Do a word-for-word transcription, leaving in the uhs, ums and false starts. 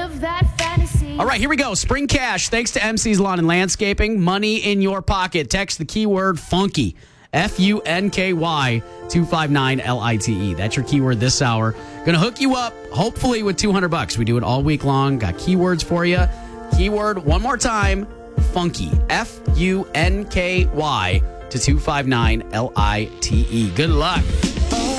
of that fantasy. All right, here we go. Spring Cash, thanks to M C's Lawn and Landscaping. Money in your pocket. Text the keyword funky. F U N K Y two five nine L I T E. That's your keyword this hour. Going to hook you up, hopefully, with two hundred bucks. We do it all week long. Got keywords for you. Keyword, one more time, funky. F U N K Y to two five nine L I T E. Good luck.